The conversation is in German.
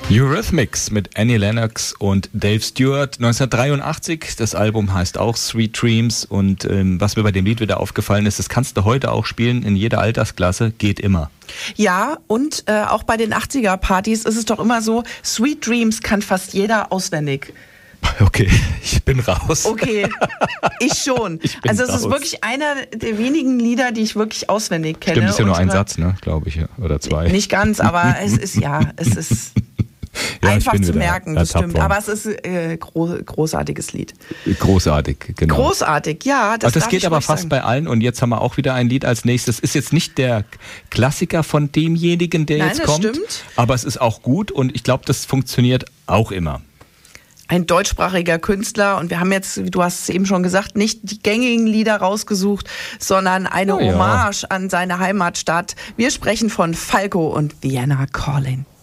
Eurythmics mit Annie Lennox und Dave Stewart, 1983. Das Album heißt auch Sweet Dreams und was mir bei dem Lied wieder aufgefallen ist, das kannst du heute auch spielen in jeder Altersklasse, geht immer. Ja, und auch bei den 80er-Partys ist es doch immer so, Sweet Dreams kann fast jeder auswendig. Okay, ich bin raus. Okay, ich schon. Also es ist wirklich einer der wenigen Lieder, die ich wirklich auswendig kenne. Stimmt, ist ja nur ein Satz, ne, glaube ich, ja. Oder zwei. Nicht ganz, aber es ist ja einfach zu merken, das stimmt. Aber es ist großartiges Lied. Großartig, genau. Großartig, ja. Das geht aber fast bei allen und jetzt haben wir auch wieder ein Lied als nächstes. Ist jetzt nicht der Klassiker von demjenigen, der jetzt kommt. Stimmt. Aber es ist auch gut und ich glaube, das funktioniert auch immer. Ein deutschsprachiger Künstler und wir haben jetzt, du hast es eben schon gesagt, nicht die gängigen Lieder rausgesucht, sondern eine Hommage an seine Heimatstadt. Wir sprechen von Falco und Vienna Calling.